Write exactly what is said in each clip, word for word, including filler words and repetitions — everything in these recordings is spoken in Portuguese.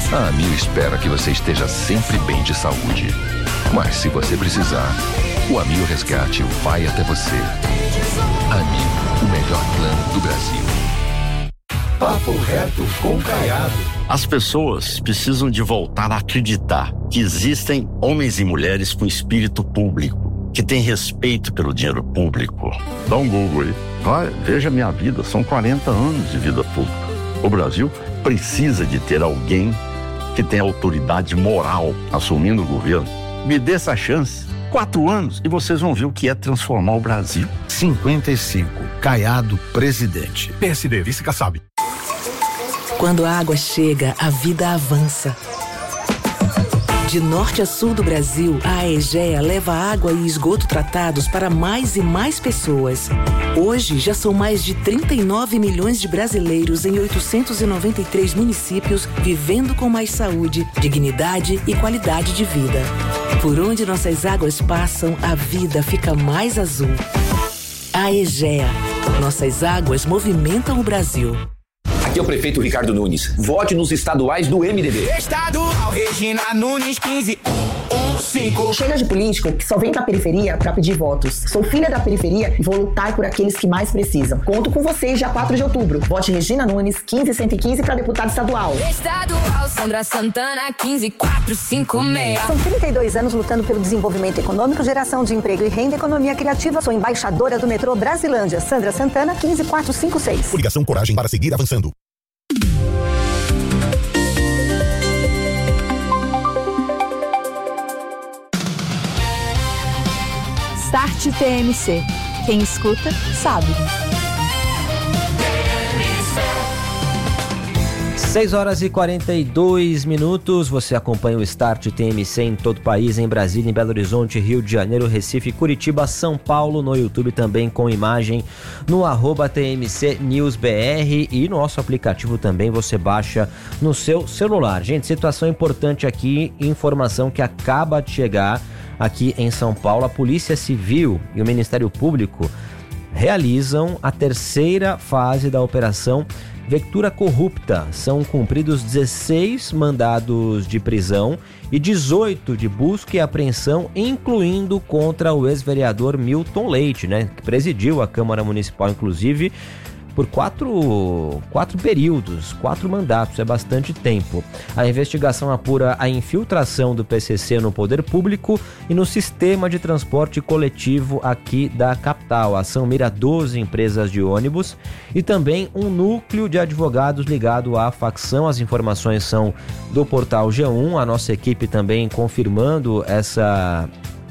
A Amil espera que você esteja sempre bem de saúde. Mas se você precisar, o Amil Resgate vai até você. Amil, o melhor plano do Brasil. Papo Reto com Caiado. As pessoas precisam de voltar a acreditar que existem homens e mulheres com espírito público, que têm respeito pelo dinheiro público. Dá um Google aí. Vai, veja a minha vida, são quarenta anos de vida pública. O Brasil precisa de ter alguém que tenha autoridade moral assumindo o governo. Me dê essa chance. Quatro anos e vocês vão ver o que é transformar o Brasil. cinquenta e cinco, Caiado, presidente. P S D, vice-Kassab. Quando a água chega, a vida avança. De norte a sul do Brasil, a Aegea leva água e esgoto tratados para mais e mais pessoas. Hoje, já são mais de trinta e nove milhões de brasileiros em oitocentos e noventa e três municípios vivendo com mais saúde, dignidade e qualidade de vida. Por onde nossas águas passam, a vida fica mais azul. Aegea. Nossas águas movimentam o Brasil. Aqui é o prefeito Ricardo Nunes. Vote nos estaduais do M D B. Estadual Regina Nunes quinze um cinco. Chega de político que só vem pra periferia pra pedir votos. Sou filha da periferia e vou lutar por aqueles que mais precisam. Conto com vocês dia quatro de outubro. Vote Regina Nunes quinze cento e quinze pra deputado estadual. Estadual Sandra Santana quinze quatro cinco seis. São trinta e dois anos lutando pelo desenvolvimento econômico, geração de emprego e renda, economia criativa. Sou embaixadora do metrô Brasilândia. Sandra Santana quinze quatro cinco seis. Coligação Coragem para seguir avançando. Start T M C. Quem escuta, sabe. seis horas e quarenta e dois minutos, você acompanha o Start T M C em todo o país, em Brasília, em Belo Horizonte, Rio de Janeiro, Recife, Curitiba, São Paulo, no YouTube também com imagem, no arroba T M C News B R e no nosso aplicativo também você baixa no seu celular. Gente, situação importante aqui, informação que acaba de chegar aqui em São Paulo, a Polícia Civil e o Ministério Público realizam a terceira fase da Operação Vectura Corrupta. São cumpridos dezesseis mandados de prisão e dezoito de busca e apreensão, incluindo contra o ex-vereador Milton Leite, né, que presidiu a Câmara Municipal, inclusive, por quatro, quatro períodos, quatro mandatos, é bastante tempo. A investigação apura a infiltração do P C C no poder público e no sistema de transporte coletivo aqui da capital. A ação mira doze empresas de ônibus e também um núcleo de advogados ligado à facção. As informações são do portal G um, a nossa equipe também confirmando essa...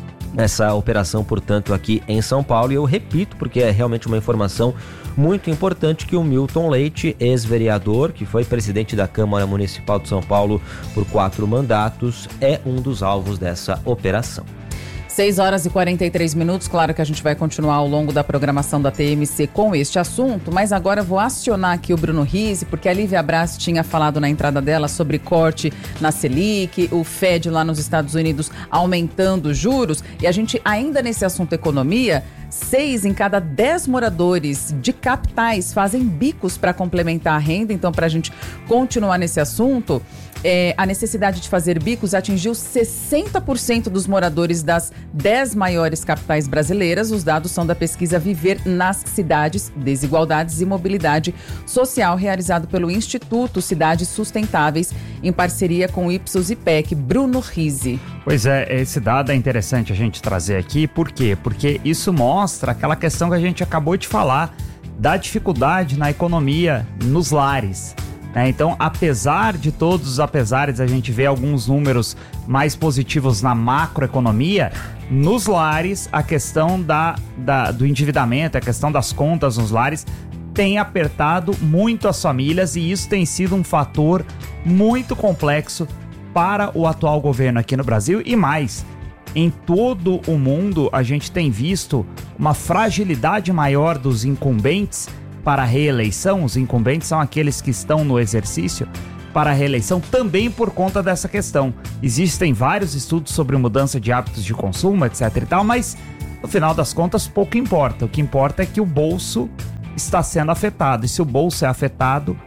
essa operação, portanto, aqui em São Paulo. E eu repito, porque é realmente uma informação muito importante, que o Milton Leite, ex-vereador, que foi presidente da Câmara Municipal de São Paulo por quatro mandatos, é um dos alvos dessa operação. seis horas e quarenta e três minutos, claro que a gente vai continuar ao longo da programação da T M C com este assunto, mas agora eu vou acionar aqui o Bruno Rizzi, porque a Lívia Braz tinha falado na entrada dela sobre corte na Selic, o Fed lá nos Estados Unidos aumentando os juros, e a gente ainda nesse assunto economia, seis em cada dez moradores de capitais fazem bicos para complementar a renda. Então, para a gente continuar nesse assunto, É, a necessidade de fazer bicos atingiu sessenta por cento dos moradores das dez maiores capitais brasileiras. Os dados são da pesquisa Viver nas Cidades, Desigualdades e Mobilidade Social, realizado pelo Instituto Cidades Sustentáveis, em parceria com o Ipsos e P E C. Bruno Rizzi. Pois é, esse dado é interessante a gente trazer aqui. Por quê? Porque isso mostra aquela questão que a gente acabou de falar, da dificuldade na economia nos lares. Então, apesar de todos os apesares, a gente vê alguns números mais positivos na macroeconomia, nos lares, a questão da, da, do endividamento, a questão das contas nos lares tem apertado muito as famílias, e isso tem sido um fator muito complexo para o atual governo aqui no Brasil. E mais, em todo o mundo a gente tem visto uma fragilidade maior dos incumbentes para a reeleição. Os incumbentes são aqueles que estão no exercício para a reeleição, também por conta dessa questão. Existem vários estudos sobre mudança de hábitos de consumo, etc e tal, mas no final das contas pouco importa. O que importa é que o bolso está sendo afetado, e se o bolso é afetado,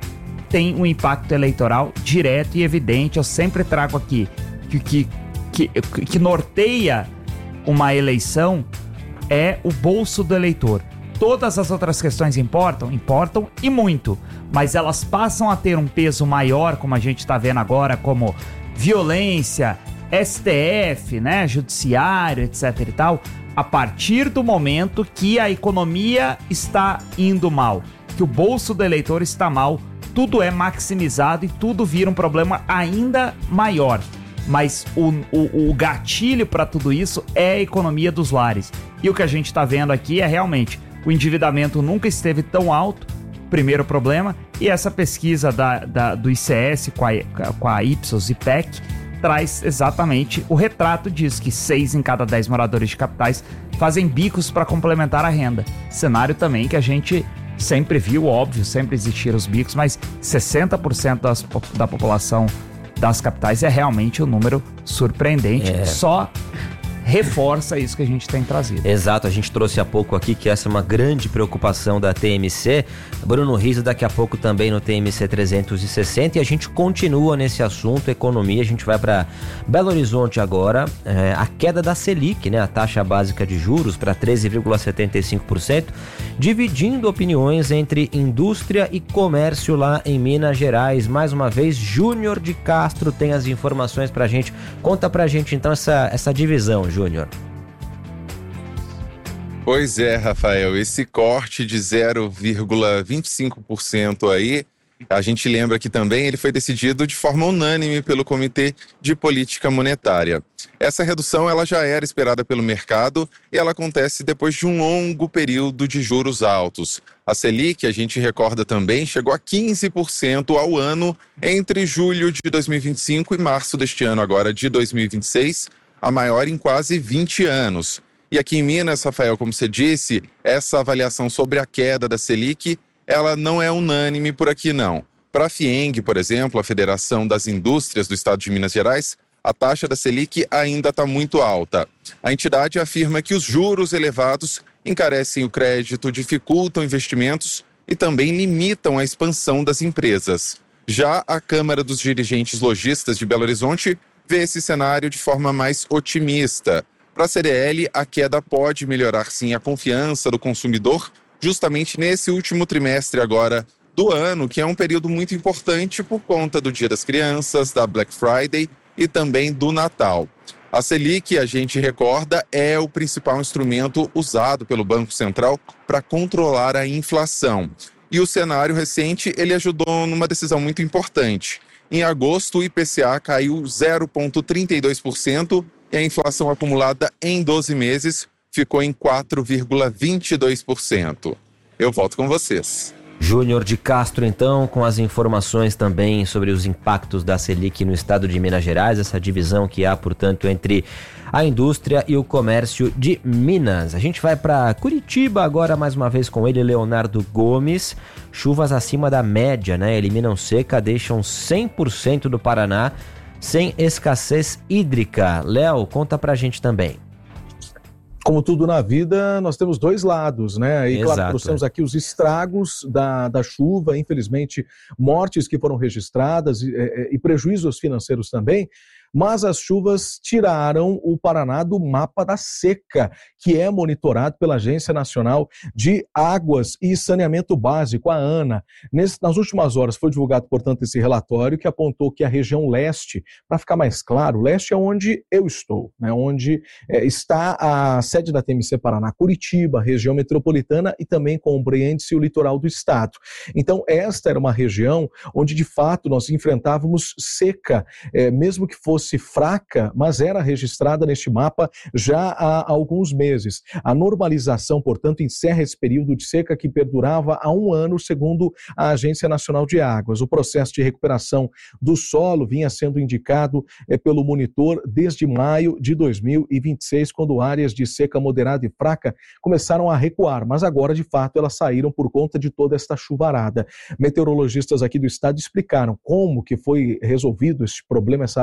tem um impacto eleitoral direto e evidente. Eu sempre trago aqui que que, que, que norteia uma eleição é o bolso do eleitor. Todas as outras questões importam? Importam e muito, mas elas passam a ter um peso maior, como a gente está vendo agora, como violência, S T F, né, judiciário, etc e tal, a partir do momento que a economia está indo mal, que o bolso do eleitor está mal, tudo é maximizado e tudo vira um problema ainda maior. Mas o, o, o gatilho para tudo isso é a economia dos lares. E o que a gente está vendo aqui é realmente o endividamento nunca esteve tão alto, primeiro problema, e essa pesquisa da, da, do I C S com a, com a Ipsos e P E C traz exatamente o retrato disso, que seis em cada dez moradores de capitais fazem bicos para complementar a renda. Cenário também que a gente sempre viu, óbvio, sempre existiram os bicos, mas sessenta por cento das, da população das capitais é realmente um número surpreendente. É. Só reforça isso que a gente tem trazido. Exato, a gente trouxe há pouco aqui que essa é uma grande preocupação da T M C. Bruno Rizzo daqui a pouco também no T M C trezentos e sessenta, e a gente continua nesse assunto, economia. A gente vai para Belo Horizonte agora. É, a queda da Selic, né, a taxa básica de juros, para treze vírgula setenta e cinco por cento, dividindo opiniões entre indústria e comércio lá em Minas Gerais. Mais uma vez, Júnior de Castro tem as informações pra gente. Conta pra gente então essa, essa divisão, Júnior. Pois é, Rafael, esse corte de zero vírgula vinte e cinco por cento aí, a gente lembra que também ele foi decidido de forma unânime pelo Comitê de Política Monetária. Essa redução ela já era esperada pelo mercado e ela acontece depois de um longo período de juros altos. A Selic, a gente recorda também, chegou a quinze por cento ao ano entre julho de dois mil e vinte e cinco e março deste ano agora de dois mil e vinte e seis, a maior em quase vinte anos. E aqui em Minas, Rafael, como você disse, essa avaliação sobre a queda da Selic, ela não é unânime por aqui não. Para a FIENG, por exemplo, a Federação das Indústrias do Estado de Minas Gerais, a taxa da Selic ainda está muito alta. A entidade afirma que os juros elevados encarecem o crédito, dificultam investimentos e também limitam a expansão das empresas. Já a Câmara dos Dirigentes Lojistas de Belo Horizonte vê esse cenário de forma mais otimista. Para a C D L, a queda pode melhorar sim a confiança do consumidor, justamente nesse último trimestre agora do ano, que é um período muito importante por conta do Dia das Crianças, da Black Friday e também do Natal. A Selic, a gente recorda, é o principal instrumento usado pelo Banco Central para controlar a inflação. E o cenário recente, ele ajudou numa decisão muito importante. Em agosto, o I P C A caiu zero vírgula trinta e dois por cento e a inflação acumulada em doze meses ficou em quatro vírgula vinte e dois por cento. Eu volto com vocês. Júnior de Castro, então, com as informações também sobre os impactos da Selic no estado de Minas Gerais, essa divisão que há, portanto, entre a indústria e o comércio de Minas. A gente vai para Curitiba agora, mais uma vez com ele, Leonardo Gomes. Chuvas acima da média, né? Eliminam seca, deixam cem por cento do Paraná sem escassez hídrica. Léo, conta pra gente também. Como tudo na vida, nós temos dois lados, né? E Exato. claro, trouxemos aqui os estragos da, da chuva, infelizmente, mortes que foram registradas e, e prejuízos financeiros também. Mas as chuvas tiraram o Paraná do mapa da seca, que é monitorado pela Agência Nacional de Águas e Saneamento Básico, a ANA. Nesse, nas últimas horas foi divulgado, portanto, esse relatório que apontou que a região leste, para ficar mais claro, o leste é onde eu estou, né, onde é, está a sede da T M C Paraná, Curitiba, região metropolitana e também compreende-se o litoral do estado. Então, esta era uma região onde, de fato, nós enfrentávamos seca, é, mesmo que fosse fraca, mas era registrada neste mapa já há alguns meses. A normalização, portanto, encerra esse período de seca que perdurava há um ano, segundo a Agência Nacional de Águas. O processo de recuperação do solo vinha sendo indicado é, pelo monitor desde maio de dois mil e vinte e seis, quando áreas de seca moderada e fraca começaram a recuar, mas agora, de fato, elas saíram por conta de toda esta chuvarada. Meteorologistas aqui do estado explicaram como que foi resolvido esse problema, essa, essa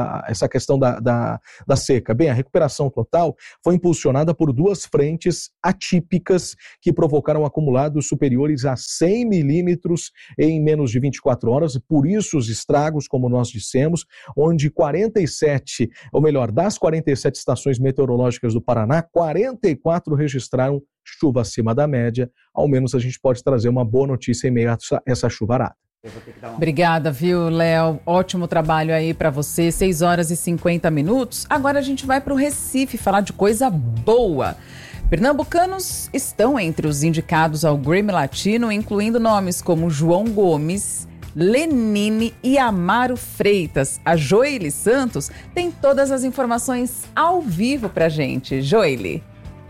essa questão da, da, da seca? Bem, a recuperação total foi impulsionada por duas frentes atípicas que provocaram acumulados superiores a cem milímetros em menos de vinte e quatro horas, e por isso os estragos, como nós dissemos, onde quarenta e sete, ou melhor, das quarenta e sete estações meteorológicas do Paraná, quarenta e quatro registraram chuva acima da média. Ao menos a gente pode trazer uma boa notícia em meio a essa, essa chuvarada. Obrigada, viu, Léo? Ótimo trabalho aí pra você. seis horas e cinquenta minutos. Agora a gente vai pro Recife falar de coisa boa. Pernambucanos estão entre os indicados ao Grammy Latino, incluindo nomes como João Gomes, Lenine e Amaro Freitas. A Joely Santos tem todas as informações ao vivo pra gente. Joely.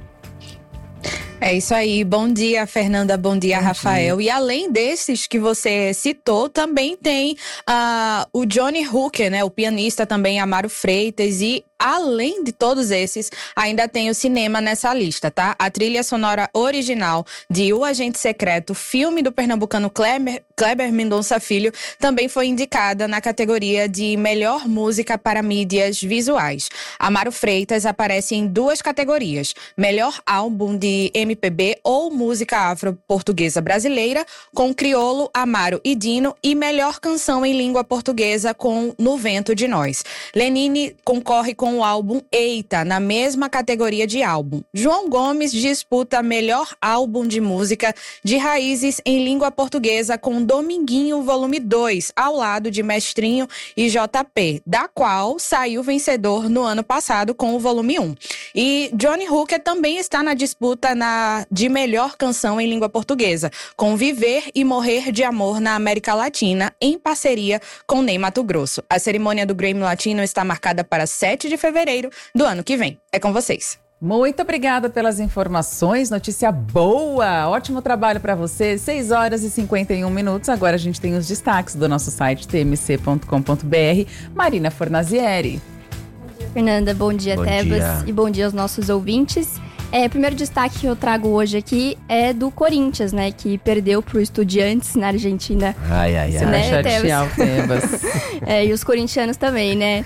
É isso aí, bom dia Fernanda, bom dia bom Rafael. Dia. E além desses que você citou, também tem uh, o Johnny Hooker, né, o pianista também, Amaro Freitas, e além de todos esses, ainda tem o cinema nessa lista, tá? A trilha sonora original de O Agente Secreto, filme do pernambucano Kleber, Kleber Mendonça Filho, também foi indicada na categoria de melhor música para mídias visuais. Amaro Freitas aparece em duas categorias: melhor álbum de M P B ou música afro-portuguesa brasileira, com Criolo, Amaro e Dino, e melhor canção em língua portuguesa com No Vento de Nós. Lenine concorre com o álbum Eita, na mesma categoria de álbum. João Gomes disputa melhor álbum de música de raízes em língua portuguesa com Dominguinho Volume dois, ao lado de Mestrinho e J P, da qual saiu vencedor no ano passado com o Volume um. E Johnny Hooker também está na disputa na, de melhor canção em língua portuguesa, com Viver e Morrer de Amor na América Latina, em parceria com Ney Matogrosso. A cerimônia do Grammy Latino está marcada para sete de fevereiro do ano que vem. É com vocês. Muito obrigada pelas informações, notícia boa, ótimo trabalho para você. seis horas e cinquenta e um minutos, agora a gente tem os destaques do nosso site t m c ponto com ponto b r. Marina Fornazieri. Bom dia, Fernanda, bom dia, bom Tebas, dia. E bom dia aos nossos ouvintes. É, o primeiro destaque que eu trago hoje aqui é do Corinthians, né, que perdeu pro Estudiantes na Argentina. Ai, ai, ai. Né, chatear o Tebas. É, e os corintianos também, né.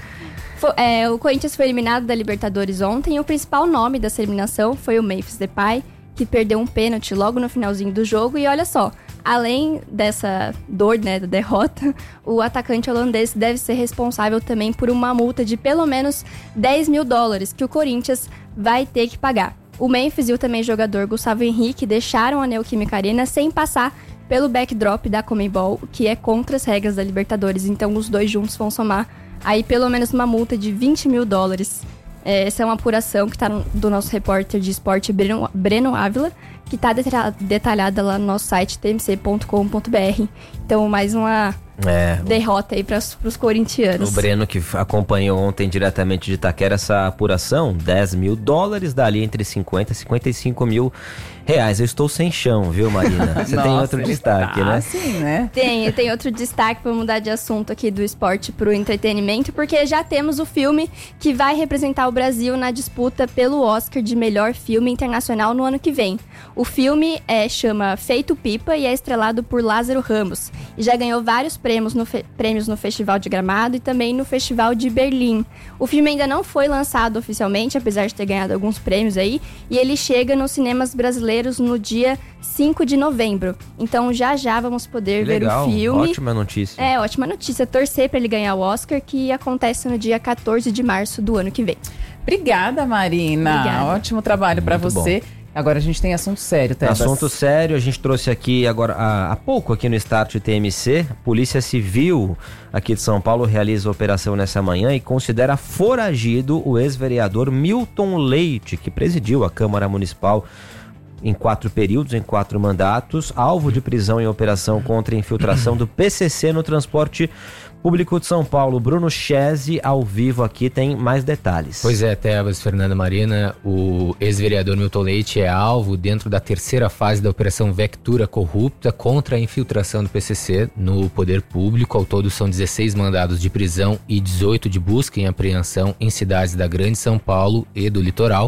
É, o Corinthians foi eliminado da Libertadores ontem e o principal nome dessa eliminação foi o Memphis Depay, que perdeu um pênalti logo no finalzinho do jogo. E olha só, além dessa dor, né, da derrota, o atacante holandês deve ser responsável também por uma multa de pelo menos dez mil dólares que o Corinthians vai ter que pagar. O Memphis e o também jogador Gustavo Henrique deixaram a Neoquímica Arena sem passar pelo backdrop da Conmebol, que é contra as regras da Libertadores. Então os dois juntos vão somar aí pelo menos uma multa de vinte mil dólares. É, essa é uma apuração que está do nosso repórter de esporte, Breno, Breno Ávila, que está detalhada lá no nosso site t m c ponto com ponto b r. Então, mais uma é, derrota aí para os corintianos. O Breno, que acompanhou ontem diretamente de Itaquera essa apuração, dez mil dólares, dali entre cinquenta e cinquenta e cinco mil reais. Eu estou sem chão, viu, Marina? Você Nossa, tem outro destaque, tá, né? Sim, né? Tem, tem outro destaque para mudar de assunto aqui do esporte para o entretenimento, porque já temos o filme que vai representar o Brasil na disputa pelo Oscar de melhor filme internacional no ano que vem. O filme é, chama Feito Pipa e é estrelado por Lázaro Ramos. E já ganhou vários prêmios no, fe- prêmios no Festival de Gramado e também no Festival de Berlim. O filme ainda não foi lançado oficialmente, apesar de ter ganhado alguns prêmios aí, e ele chega nos cinemas brasileiros no dia cinco de novembro. Então já já vamos poder Legal, ver o filme. Ótima notícia. É, ótima notícia. Torcer para ele ganhar o Oscar, que acontece no dia quatorze de março do ano que vem. Obrigada, Marina. Obrigada. Ótimo trabalho para você. Bom. Agora a gente tem assunto sério, Tebas. Assunto sério, a gente trouxe aqui agora há, há pouco aqui no Start T M C. Polícia Civil aqui de São Paulo realiza a operação nessa manhã e considera foragido o ex-vereador Milton Leite, que presidiu a Câmara Municipal em quatro períodos, em quatro mandatos, alvo de prisão em operação contra a infiltração do P C C no transporte público de São Paulo. Bruno Chese, ao vivo aqui, tem mais detalhes. Pois é, Tebas, Fernanda Marina, o ex-vereador Milton Leite é alvo dentro da terceira fase da Operação Vectura Corrupta contra a infiltração do P C C no poder público. Ao todo são dezesseis mandados de prisão e dezoito de busca e apreensão em cidades da Grande São Paulo e do litoral.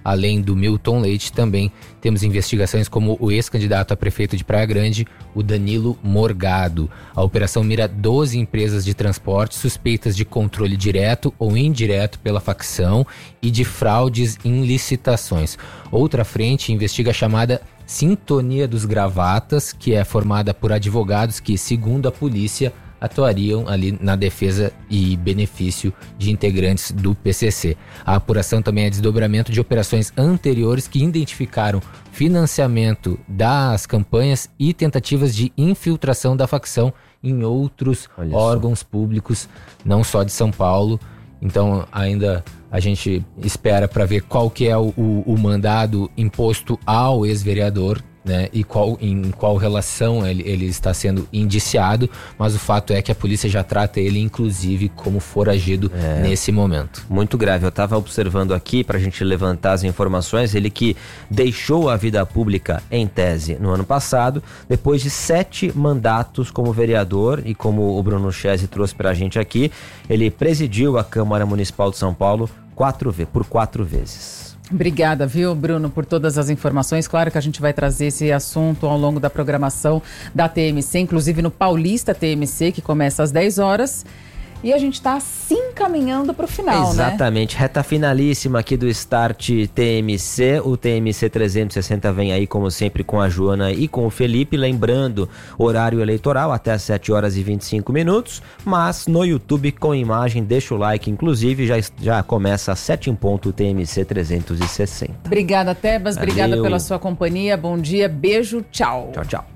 além do Milton Leite, também temos investigações como o ex-candidato a prefeito de Praia Grande, o Danilo Morgado. A operação mira doze empresas de transporte suspeitas de controle direto ou indireto pela facção e de fraudes em licitações. Outra frente investiga a chamada Sintonia dos Gravatas, que é formada por advogados que, segundo a polícia, atuariam ali na defesa e benefício de integrantes do P C C. A apuração também é desdobramento de operações anteriores que identificaram financiamento das campanhas e tentativas de infiltração da facção em outros Olha órgãos só. públicos, não só de São Paulo. Então ainda a gente espera para ver qual que é o, o, o mandado imposto ao ex-vereador, né, e qual, em qual relação ele, ele está sendo indiciado, mas o fato é que a polícia já trata ele, inclusive, como foragido é, nesse momento. Muito grave. Eu estava observando aqui, para a gente levantar as informações, ele que deixou a vida pública, em tese, no ano passado, depois de sete mandatos como vereador, e como o Bruno Chese trouxe para a gente aqui, ele presidiu a Câmara Municipal de São Paulo quatro ve- por quatro vezes. Obrigada, viu, Bruno, por todas as informações. Claro que a gente vai trazer esse assunto ao longo da programação da T M C, inclusive no Paulista T M C, que começa às dez horas. E a gente está se encaminhando para o final, Exatamente. né? Exatamente. Reta finalíssima aqui do Start T M C. O T M C trezentos e sessenta vem aí, como sempre, com a Joana e com o Felipe. Lembrando, horário eleitoral até às sete horas e vinte e cinco minutos. Mas no YouTube com imagem, deixa o like. Inclusive, já, já começa às sete em ponto o T M C trezentos e sessenta. Obrigada, Tebas. Valeu. Obrigada pela sua companhia. Bom dia, beijo, tchau. Tchau, tchau.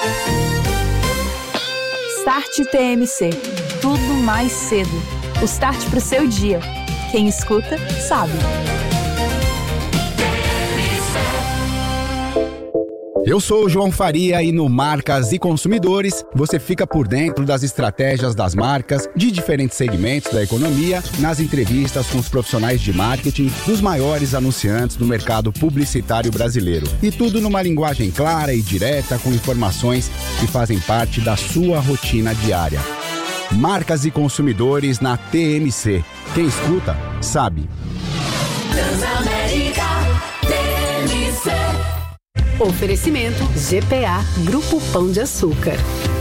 Start T M C. Tudo mais cedo. O start pro seu dia. Quem escuta, sabe. Eu sou o João Faria e no Marcas e Consumidores você fica por dentro das estratégias das marcas de diferentes segmentos da economia, nas entrevistas com os profissionais de marketing dos maiores anunciantes do mercado publicitário brasileiro. E tudo numa linguagem clara e direta, com informações que fazem parte da sua rotina diária. Marcas e Consumidores na T M C. Quem escuta, sabe. Transamérica T M C. Oferecimento G P A Grupo Pão de Açúcar.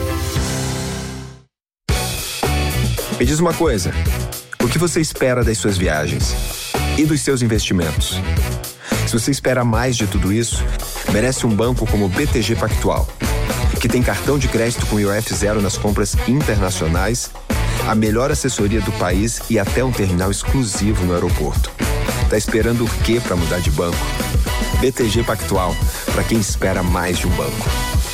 Me diz uma coisa, o que você espera das suas viagens e dos seus investimentos? Se você espera mais de tudo isso, merece um banco como o B T G Pactual, que tem cartão de crédito com I O F zero nas compras internacionais, a melhor assessoria do país e até um terminal exclusivo no aeroporto. Tá esperando o quê para mudar de banco? B T G Pactual, para quem espera mais de um banco.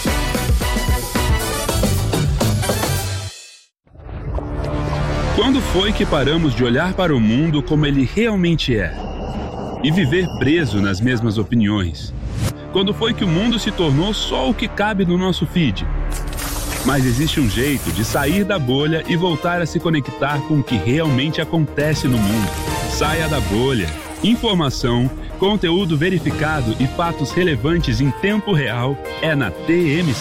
Quando foi que paramos de olhar para o mundo como ele realmente é? E viver preso nas mesmas opiniões? Quando foi que o mundo se tornou só o que cabe no nosso feed? Mas existe um jeito de sair da bolha e voltar a se conectar com o que realmente acontece no mundo. Saia da bolha. Informação, conteúdo verificado e fatos relevantes em tempo real é na T M C.